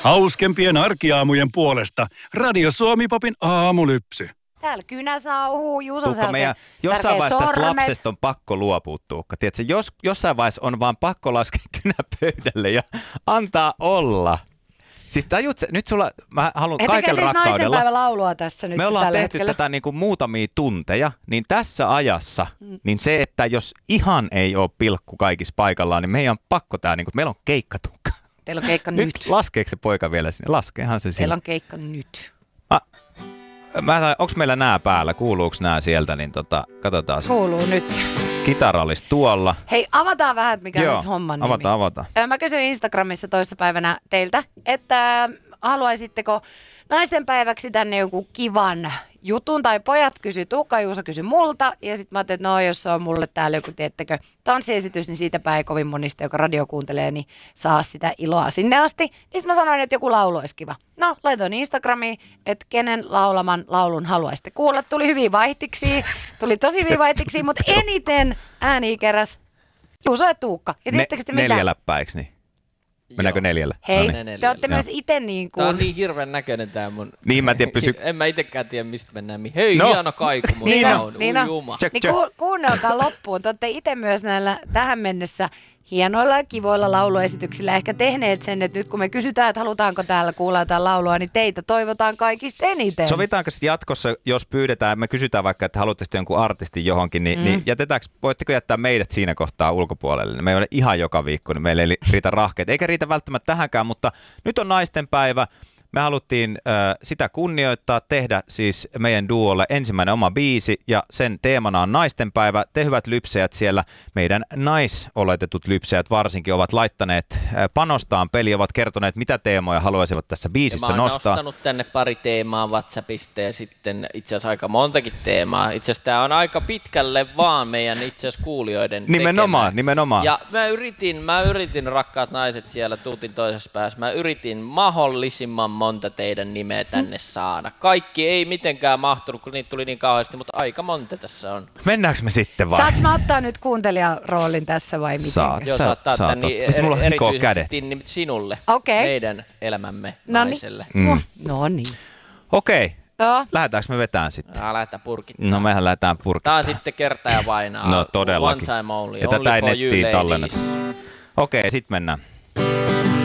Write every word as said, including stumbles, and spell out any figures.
Hauskempien arkiaamujen puolesta Radio Suomi-popin aamulypsy. Täällä kynä sauhuu, Juuso Tuukka, meidän jossain vaiheessa tästä lapsesta on pakko luopua, Tuukka. Tiedätkö, jos, jossain vaiheessa on vaan pakko laskea kynä pöydälle ja antaa olla. Siis tajut, nyt sulla, mä haluan Ettekä kaikella siis rakkaudella. naistenpäivälaulua tässä nyt me ollaan tällä tehty hetkellä. tätä niin kuin muutamia tunteja, niin tässä ajassa, mm. niin se, että jos ihan ei ole pilkku kaikissa paikallaan, niin meidän on pakko tää, niin kuin, meillä on keikka, Tuukka. Teillä on keikka nyt. nyt. Laskeeko se poika vielä sinne? Laskeehan se sinne. Teillä on keikka nyt. Mä, mä, onks meillä nää päällä? Kuuluuks nää sieltä? Niin tota, katsotaan. Kuuluu nyt. Kitara olisi tuolla. Hei, avataan vähän, että mikä Joo, on siis homman nimi. avataan, avataan. Mä kysyin Instagramissa toissapäivänä teiltä, että haluaisitteko naistenpäiväksi tänne joku kivan jutun, tai pojat kysyi, Tuukka Juuso kysyi multa, ja sitten mä ajattelin, että no jos on mulle täällä joku, tiettekö, tanssiesitys, niin siitäpä ei kovin monista, joka radio kuuntelee, niin saa sitä iloa sinne asti. Niin sitten mä sanoin, että joku laulu olisi kiva. No, laitoin Instagramiin, että kenen laulaman laulun haluaisitte kuulla. Tuli hyvin vaihtiksi, tuli tosi hyvin vaihtiksi, mutta eniten ääni keräs Juuso ja Tuukka. Ja ne, tiedättekö te mitä? neljä läppää, eikö niin? Mennäänkö neljällä? Hei, No niin. te olette myös itse niin kuin... Tää on niin hirveän näköinen tää mun... Niin mä en tiedä, pysy... en mä itekään tiedä, mistä mennään. Hei, No. hieno kaiku mun Niin on, sound. niin Ui on. juma. Check, Niin check. ku, kuunnelkaa loppuun. Te olette itse myös näillä tähän mennessä hienoilla ja kivoilla lauluesityksillä ehkä tehneet sen, että nyt kun me kysytään, että halutaanko täällä kuulla jotain laulua, niin teitä toivotaan kaikista eniten. Sovitaanko sitten jatkossa, jos pyydetään, me kysytään vaikka, että haluaisitte jonkun artistin johonkin, niin, mm. niin jätetäänkö, voitteko jättää meidät siinä kohtaa ulkopuolelle? Me ei ole ihan joka viikko, niin meillä ei riitä rahkeet. Eikä riitä välttämättä tähänkään, mutta nyt on naistenpäivä. Me haluttiin äh, sitä kunnioittaa, tehdä siis meidän duolle ensimmäinen oma biisi ja sen teemana on naistenpäivä. Te hyvät lypsejät siellä, meidän naisoletetut lypsejät varsinkin ovat laittaneet äh, panostaan peli, ovat kertoneet mitä teemoja haluaisivat tässä biisissä ja mä oon nostaa. nostanut tänne pari teemaa WhatsAppista ja sitten itse asiassa aika montakin teemaa. Itse asiassa tää on aika pitkälle vaan meidän itse asiassa kuulijoiden Nimenomaan, tekemään. nimenomaan. Ja mä yritin, mä yritin rakkaat naiset siellä tuutin toisessa päässä, mä yritin mahdollisimman monta teidän nimeä tänne saada. Kaikki ei mitenkään mahtunut, kun niitä tuli niin kauheasti, mutta aika monta tässä on. Mennäänkö me sitten vai? Saanko mä ottaa nyt kuuntelijan roolin tässä vai miten? Saat. Joo, Sä- saattaa saat ottaa, niin ottaa. Mulla er, hikoo kädet. erityisesti nimet sinulle, Okei. meidän elämämme No niin. naiselle. Mm. No niin. Okei, Joo. lähdetäänkö me vetään sitten? Älä lähteä purkittaa. No mehän lähdetään Tää purkittamaan. on sitten kertaa ja vainaa. No todellakin. One time only. Ja tätä only ei for you nettiin ladies. tallenneta. Okei, sit mennään.